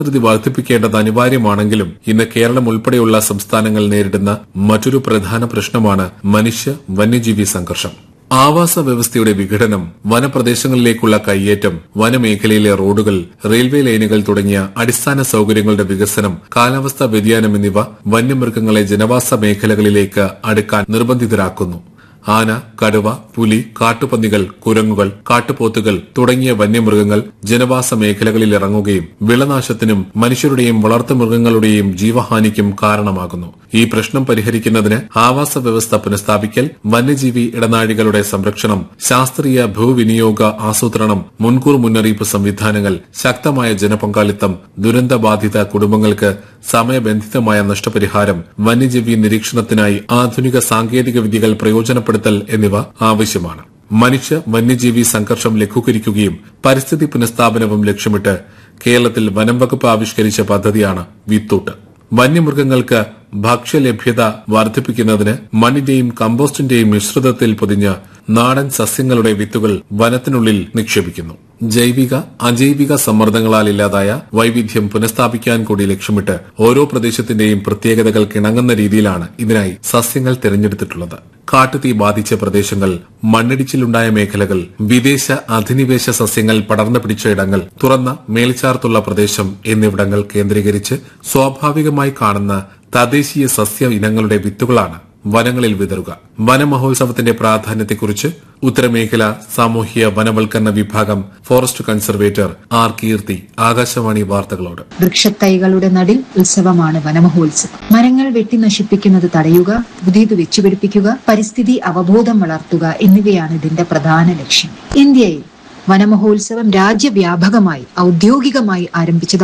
വർദ്ധിപ്പിക്കേണ്ടത് അനിവാര്യമാണെങ്കിലും ഇന്ന് കേരളം ഉൾപ്പെടെയുള്ള സംസ്ഥാനങ്ങൾ നേരിടുന്ന മറ്റൊരു പ്രധാന പ്രശ്നമാണ് മനുഷ്യ വന്യജീവി സംഘർഷം. ആവാസ വ്യവസ്ഥയുടെ വിഘടനം, വനപ്രദേശങ്ങളിലേക്കുള്ള കയ്യേറ്റം, വനമേഖലയിലെ റോഡുകൾ, റെയിൽവേ ലൈനുകൾ തുടങ്ങിയ അടിസ്ഥാന സൌകര്യങ്ങളുടെ വികസനം, കാലാവസ്ഥാ വ്യതിയാനം എന്നിവ വന്യമൃഗങ്ങളെ ജനവാസ മേഖലകളിലേക്ക് അടുക്കാൻ നിർബന്ധിതരാക്കുന്നു. ആന, കടുവ, പുലി, കാട്ടുപന്നികൾ, കുരങ്ങുകൾ, കാട്ടുപോത്തുകൾ തുടങ്ങിയ വന്യമൃഗങ്ങൾ ജനവാസ മേഖലകളിൽ ഇറങ്ങുകയും വിളനാശത്തിനും മനുഷ്യരുടെയും വളർത്തുമൃഗങ്ങളുടെയും ജീവഹാനിക്കും കാരണമാകുന്നു. ഈ പ്രശ്നം പരിഹരിക്കുന്നതിന് ആവാസ വ്യവസ്ഥ പുനഃസ്ഥാപിക്കൽ, വന്യജീവി ഇടനാഴികളുടെ സംരക്ഷണം, ശാസ്ത്രീയ ഭൂവിനിയോഗ ആസൂത്രണം, മുൻകൂർ മുന്നറിയിപ്പ് സംവിധാനങ്ങൾ, ശക്തമായ ജനപങ്കാളിത്തം, ദുരന്തബാധിത കുടുംബങ്ങൾക്ക് സമയബന്ധിതമായ നഷ്ടപരിഹാരം, വന്യജീവി നിരീക്ഷണത്തിനായി ആധുനിക സാങ്കേതിക വിദ്യകൾ പ്രയോജനപ്പെടുത്തൽ എന്നിവ ആവശ്യമാണ്. മനുഷ്യ വന്യജീവി സംഘർഷം ലഘൂകരിക്കുകയും പരിസ്ഥിതി പുനഃസ്ഥാപനവും ലക്ഷ്യമിട്ട് കേരളത്തിൽ വനം വകുപ്പ് ആവിഷ്കരിച്ച പദ്ധതിയാണ് വിത്തൂട്ട്. വന്യമൃഗങ്ങൾക്ക് ഭക്ഷ്യലഭ്യത വർദ്ധിപ്പിക്കുന്നതിന് മണ്ണിന്റെയും കമ്പോസ്റ്റിന്റെയും മിശ്രിതത്തിൽ പൊതിഞ്ഞ നാടൻ സസ്യങ്ങളുടെ വിത്തുകൾ വനത്തിനുള്ളിൽ നിക്ഷേപിക്കുന്നു. ജൈവിക, അജൈവിക സമ്മർദ്ദങ്ങളാൽ ഇല്ലാതായ വൈവിധ്യം പുനഃസ്ഥാപിക്കാൻ കൂടി ലക്ഷ്യമിട്ട് ഓരോ പ്രദേശത്തിന്റെയും പ്രത്യേകതകൾക്കിണങ്ങുന്ന രീതിയിലാണ് ഇതിനായി സസ്യങ്ങൾ തിരഞ്ഞെടുത്തിട്ടുള്ളത്. കാട്ടുതീ ബാധിച്ച പ്രദേശങ്ങൾ, മണ്ണിടിച്ചിലുണ്ടായ മേഖലകൾ, വിദേശ അധിനിവേശ സസ്യങ്ങൾ പടർന്നു പിടിച്ച ഇടങ്ങൾ, തുറന്ന മേൽച്ചാർത്തുള്ള പ്രദേശം എന്നിവിടങ്ങൾ കേന്ദ്രീകരിച്ച് സ്വാഭാവികമായി കാണുന്ന തദ്ദേശീയ സസ്യ ഇനങ്ങളുടെ വിത്തുകളാണ് വനങ്ങളിൽ വിതറുക. വനമഹോത്സവത്തിന്റെ പ്രാധാന്യത്തെക്കുറിച്ച് ഉത്തരമേഖല സാമൂഹ്യ വനവൽക്കരണ വിഭാഗം ഫോറസ്റ്റ് കൺസർവേറ്റർ ആർ കീർത്തി ആകാശവാണി വാർത്തകളോട്. വൃക്ഷത്തൈകളുടെ നടിൽ ഉത്സവമാണ് വനമഹോത്സവം. മരങ്ങൾ വെട്ടി നശിപ്പിക്കുന്നത് തടയുക, പുതിയത് വെച്ചുപിടിപ്പിക്കുക, പരിസ്ഥിതി അവബോധം വളർത്തുക എന്നിവയാണ് ഇതിന്റെ പ്രധാന ലക്ഷ്യം. ഇന്ത്യയിൽ വനമഹോത്സവം രാജ്യവ്യാപകമായി ഔദ്യോഗികമായി ആരംഭിച്ചത്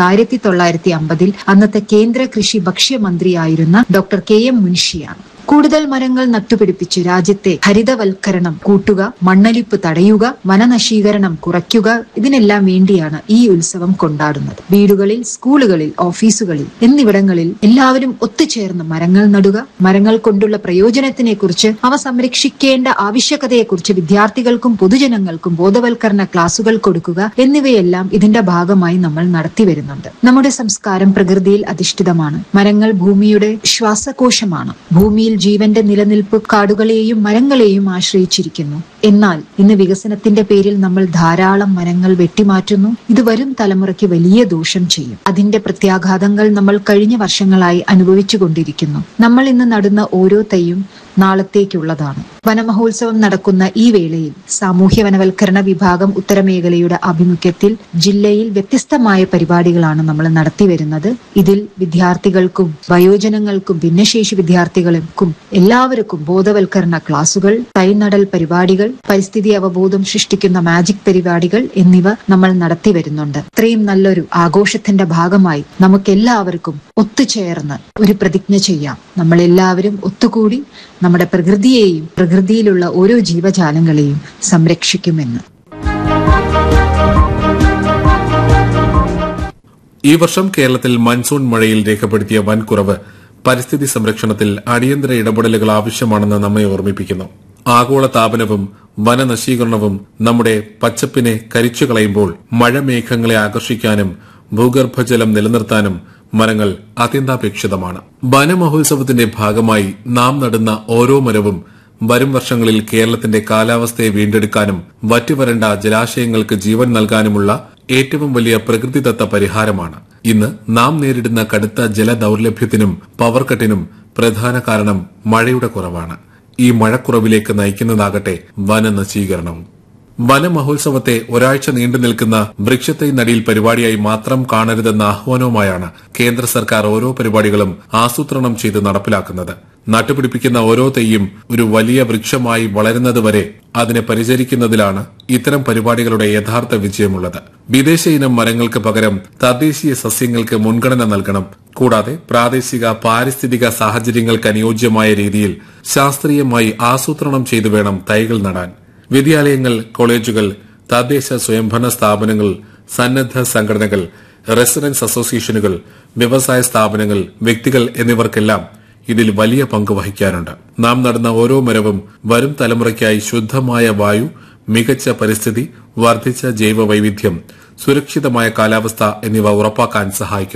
1950 അന്നത്തെ കേന്ദ്ര കൃഷി ഭക്ഷ്യമന്ത്രിയായിരുന്ന ഡോക്ടർ KM മുൻഷിയാണ്. കൂടുതൽ മരങ്ങൾ നട്ടുപിടിപ്പിച്ച് രാജ്യത്തെ ഹരിതവൽക്കരണം കൂട്ടുക, മണ്ണൊലിപ്പ് തടയുക, വനനശീകരണം കുറയ്ക്കുക, ഇതിനെല്ലാം വേണ്ടിയാണ് ഈ ഉത്സവം കൊണ്ടാടുന്നത്. വീടുകളിൽ, സ്കൂളുകളിൽ, ഓഫീസുകളിൽ എന്നിവിടങ്ങളിൽ എല്ലാവരും ഒത്തുചേർന്ന് മരങ്ങൾ നടുക, മരങ്ങൾ കൊണ്ടുള്ള പ്രയോജനത്തിനെ കുറിച്ച്, അവ സംരക്ഷിക്കേണ്ട ആവശ്യകതയെക്കുറിച്ച് വിദ്യാർത്ഥികൾക്കും പൊതുജനങ്ങൾക്കും ബോധവൽക്കരണ ക്ലാസുകൾ കൊടുക്കുക എന്നിവയെല്ലാം ഇതിന്റെ ഭാഗമായി നമ്മൾ നടത്തിവരുന്നുണ്ട്. നമ്മുടെ സംസ്കാരം പ്രകൃതിയിൽ അധിഷ്ഠിതമാണ്. മരങ്ങൾ ഭൂമിയുടെ ശ്വാസകോശമാണ്. ഭൂമിയിൽ ജീവന്റെ നിലനിൽപ്പ് കാടുകളെയും മരങ്ങളെയും ആശ്രയിച്ചിരിക്കുന്നു. എന്നാൽ ഇന്ന് വികസനത്തിന്റെ പേരിൽ നമ്മൾ ധാരാളം മരങ്ങൾ വെട്ടിമാറ്റുന്നു. ഇത് വരും തലമുറയ്ക്ക് വലിയ ദോഷം ചെയ്യും. അതിന്റെ പ്രത്യാഘാതങ്ങൾ നമ്മൾ കഴിഞ്ഞ വർഷങ്ങളായി അനുഭവിച്ചുകൊണ്ടിരിക്കുന്നു. നമ്മൾ ഇന്ന് നടുന്ന ഓരോ തൈയും നാളത്തേക്കുള്ളതാണ്. വനമഹോത്സവം നടക്കുന്ന ഈ വേളയിൽ സാമൂഹ്യ വനവൽക്കരണ വിഭാഗം ഉത്തരമേഖലയുടെ ആഭിമുഖ്യത്തിൽ ജില്ലയിൽ വ്യത്യസ്തമായ പരിപാടികളാണ് നമ്മൾ നടത്തിവരുന്നത്. ഇതിൽ വിദ്യാർത്ഥികൾക്കും വയോജനങ്ങൾക്കും ഭിന്നശേഷി വിദ്യാർത്ഥികൾക്കും എല്ലാവർക്കും ബോധവൽക്കരണ ക്ലാസുകൾ, തൈനടൽ പരിപാടികൾ, പരിസ്ഥിതി അവബോധം സൃഷ്ടിക്കുന്ന മാജിക് പരിപാടികൾ എന്നിവ നമ്മൾ നടത്തിവരുന്നുണ്ട്. ഇത്രയും നല്ലൊരു ആഘോഷത്തിന്റെ ഭാഗമായി നമുക്കെല്ലാവർക്കും ഒത്തുചേർന്ന് ഒരു പ്രതിജ്ഞ ചെയ്യാം. നമ്മളെല്ലാവരും ഒത്തുകൂടി നമ്മുടെ പ്രകൃതിയെയും പ്രകൃതിയിലുള്ള ഓരോ ജീവജാലങ്ങളെയും സംരക്ഷിക്കുമെന്ന്. ഈ വർഷം കേരളത്തിൽ മൺസൂൺ മഴയിൽ രേഖപ്പെടുത്തിയ വൻ കുറവ് പരിസ്ഥിതി സംരക്ഷണത്തിൽ അടിയന്തര ഇടപെടലുകൾ ആവശ്യമാണെന്ന് നമ്മെ ഓർമ്മിപ്പിക്കുന്നു. ആഗോള താപനവും വനനശീകരണവും നമ്മുടെ പച്ചപ്പിനെ കരിച്ചുകളയുമ്പോൾ മഴമേഘങ്ങളെ ആകർഷിക്കാനും ഭൂഗർഭജലം നിലനിർത്താനും മരങ്ങൾ അത്യന്താപേക്ഷിതമാണ്. വനമഹോത്സവത്തിന്റെ ഭാഗമായി നാം നടുന്ന ഓരോ മരവും വരും വർഷങ്ങളിൽ കേരളത്തിന്റെ കാലാവസ്ഥയെ വീണ്ടെടുക്കാനും വറ്റിവരണ്ട ജലാശയങ്ങൾക്ക് ജീവൻ നൽകാനുമുള്ള ഏറ്റവും വലിയ പ്രകൃതിദത്ത പരിഹാരമാണ്. ഇന്ന് നാം നേരിടുന്ന കടുത്ത ജലദൌർലഭ്യത്തിനും പവർകട്ടിനും പ്രധാന കാരണം മഴയുടെ കുറവാണ്. ഈ മഴക്കുറവിലേക്ക് നയിക്കുന്നതാകട്ടെ വനനശീകരണവും. വനമഹോത്സവത്തെ ഒരാഴ്ച നീണ്ടു നിൽക്കുന്ന വൃക്ഷത്തൈ നടീൽ പരിപാടിയായി മാത്രം കാണരുതെന്ന ആഹ്വാനവുമായാണ് കേന്ദ്ര സർക്കാർ ഓരോ പരിപാടികളും ആസൂത്രണം ചെയ്ത് നടപ്പിലാക്കുന്നത്. നട്ടുപിടിപ്പിക്കുന്ന ഓരോ തൈയും ഒരു വലിയ വൃക്ഷമായി വളരുന്നതുവരെ അതിനെ പരിചരിക്കുന്നതിലാണ് ഇത്തരം പരിപാടികളുടെ യഥാർത്ഥ വിജയമുള്ളത്. വിദേശ ഇനം മരങ്ങൾക്ക് പകരം തദ്ദേശീയ സസ്യങ്ങൾക്ക് മുൻഗണന നൽകണം. കൂടാതെ പ്രാദേശിക പാരിസ്ഥിതിക സാഹചര്യങ്ങൾക്ക് അനുയോജ്യമായ രീതിയിൽ ശാസ്ത്രീയമായി ആസൂത്രണം ചെയ്തു വേണം തൈകൾ നടാൻ. വിദ്യാലയങ്ങൾ, കോളേജുകൾ, തദ്ദേശ സ്വയംഭരണ സ്ഥാപനങ്ങൾ, സന്നദ്ധ സംഘടനകൾ, റെസിഡൻസ് അസോസിയേഷനുകൾ, വ്യവസായ സ്ഥാപനങ്ങൾ, വ്യക്തികൾ എന്നിവർക്കെല്ലാം ഇതിൽ വലിയ പങ്ക് വഹിക്കാനുണ്ട്. നാം നടുന്ന ഓരോ മരവും വരും തലമുറയ്ക്കായി ശുദ്ധമായ വായു, മികച്ച പരിസ്ഥിതി, വർദ്ധിച്ച ജൈവ വൈവിധ്യം, സുരക്ഷിതമായ കാലാവസ്ഥ എന്നിവ ഉറപ്പാക്കാൻ സഹായിക്കും.